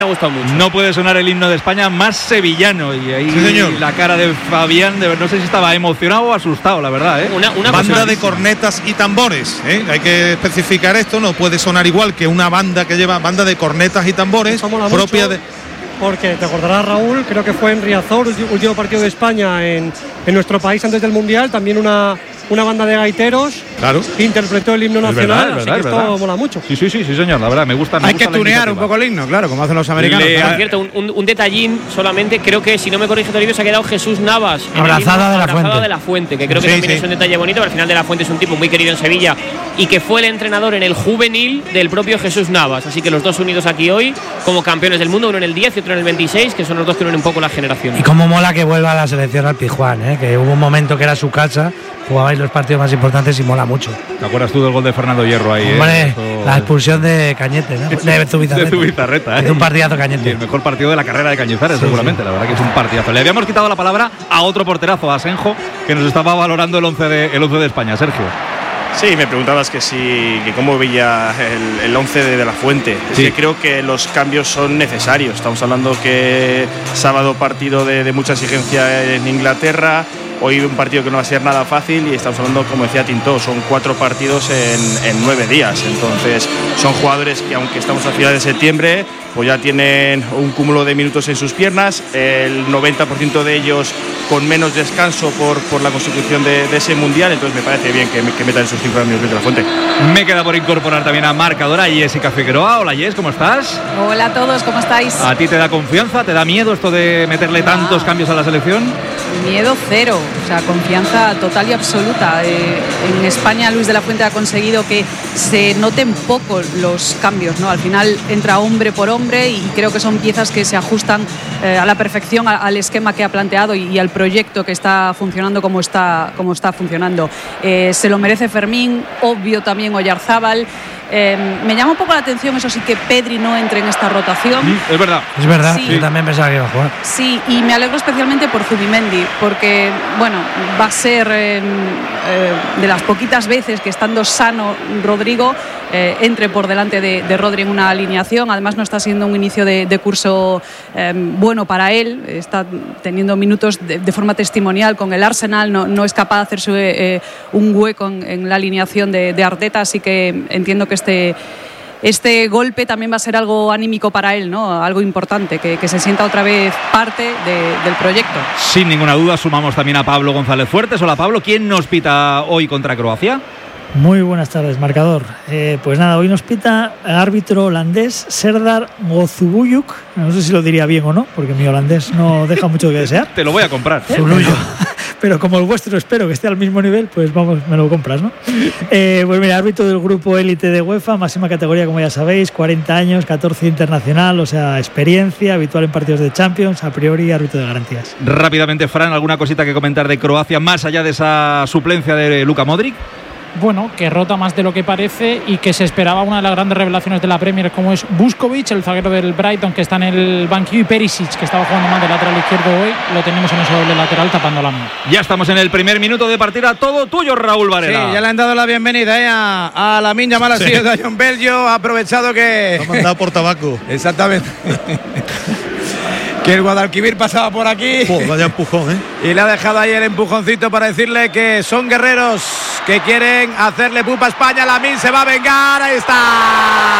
Me ha gustado mucho. No puede sonar el himno de España más sevillano. Y ahí sí, la cara de Fabián, no sé si estaba emocionado o asustado, la verdad. Una banda de cornetas y tambores. Hay que especificar esto, no puede sonar igual que una banda que lleva banda de cornetas y tambores propia de... Porque te acordarás, Raúl, creo que fue en Riazor, último partido de España en nuestro país antes del Mundial, también una banda de gaiteros, claro, que interpretó el himno nacional, así que esto mola mucho. Sí, señor, la verdad, me gusta. Hay que tunear un poco el himno, claro, como hacen los americanos. Por cierto, un detallín solamente, creo que, si no me corrige Toribio, se ha quedado Jesús Navas abrazada de la Fuente, que creo que también es un detalle bonito, pero al final de la Fuente es un tipo muy querido en Sevilla y que fue el entrenador en el juvenil del propio Jesús Navas, así que los dos unidos aquí hoy como campeones del mundo, uno en el 10 y otro en el 26, que son los dos que unen un poco la generación. Y cómo mola que vuelva a la selección al Pizjuán, que hubo un momento que era su casa, jugabais los partidos más importantes y mola mucho. ¿Te acuerdas tú del gol de Fernando Hierro ahí? Hombre, la expulsión de Cañete, ¿no? De Zubizarreta. Es un partidazo Cañete. Y el mejor partido de la carrera de Cañizares, seguramente. La verdad que es un partidazo. Le habíamos quitado la palabra a otro porterazo, a Asenjo, que nos estaba valorando el 11 de España. Sergio. Sí, me preguntabas que cómo veía el 11 de la Fuente. Es que creo que los cambios son necesarios. Estamos hablando que sábado partido de mucha exigencia en Inglaterra. Hoy un partido que no va a ser nada fácil y estamos hablando, como decía Tintó, son 4 partidos en 9 días. Entonces son jugadores que, aunque estamos a finales de septiembre, pues ya tienen un cúmulo de minutos en sus piernas, el 90% de ellos con menos descanso por la constitución de ese Mundial. Entonces me parece bien que metan sus 5 minutos de la Fuente. Me queda por incorporar también a marcadora Jessica Figueroa. Hola Jess, ¿cómo estás? Hola a todos, ¿cómo estáis? ¿A ti te da confianza? ¿Te da miedo esto de meterle tantos cambios a la selección? Miedo cero, o sea, confianza total y absoluta. En España Luis de la Fuente ha conseguido que se noten poco los cambios, ¿no? Al final entra hombre por hombre y creo que son piezas que se ajustan a la perfección al esquema que ha planteado y al proyecto que está funcionando como está funcionando. Se lo merece Fermín, obvio también Oyarzábal. Me llama un poco la atención, eso sí, que Pedri no entre en esta rotación. Es verdad, sí. Yo también pensaba que iba a jugar. Sí, y me alegro especialmente por Zubimendi, porque bueno, va a ser de las poquitas veces que, estando sano Rodrigo, entre por delante de Rodri en una alineación. Además no está siendo un inicio de curso bueno para él, está teniendo minutos de forma testimonial con el Arsenal, no es capaz de hacerse un hueco en la alineación de Arteta, así que entiendo que este golpe también va a ser algo anímico para él, ¿no? Algo importante, que se sienta otra vez parte del proyecto. Sin ninguna duda sumamos también a Pablo González Fuertes. Hola Pablo, ¿quién nos pita hoy contra Croacia? Muy buenas tardes, marcador. Pues nada, hoy nos pita árbitro holandés Serdar Gozubuyuk. No sé si lo diría bien o no, porque mi holandés no deja mucho que desear. Te lo voy a comprar. Pero como el vuestro espero que esté al mismo nivel, pues vamos, me lo compras, ¿no? Pues mira, árbitro del grupo élite de UEFA, máxima categoría, como ya sabéis, 40 años, 14 internacional, o sea, experiencia, habitual en partidos de Champions, a priori árbitro de garantías. Rápidamente, Fran, ¿alguna cosita que comentar de Croacia, más allá de esa suplencia de Luka Modric? Bueno, que rota más de lo que parece y que se esperaba una de las grandes revelaciones de la Premier, como es Vuskovic, el zaguero del Brighton, que está en el banquillo, y Perisic, que estaba jugando más de lateral izquierdo hoy. Lo tenemos en ese doble lateral tapando la mano. Ya estamos en el primer minuto de partida, todo tuyo, Raúl Varela. Sí, ya le han dado la bienvenida a Lamine Yamal, así de John Belgio. Ha aprovechado que... Lo ha mandado por tabaco. Exactamente. Que el Guadalquivir pasaba por aquí. Vaya empujón, Y le ha dejado ahí el empujoncito para decirle que son guerreros, que quieren hacerle pupa a España. Lamine se va a vengar, ahí está.